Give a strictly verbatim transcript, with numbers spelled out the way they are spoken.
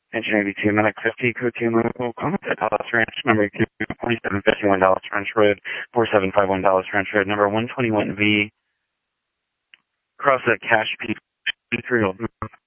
Engine eighty-two, Medic fifty, code two, mobile, comment at Dallas Ranch, number forty-seven fifty-one Dallas Ranch Road, four seven five one Dallas Ranch Road, number one twenty-one V, cross at Cache P three,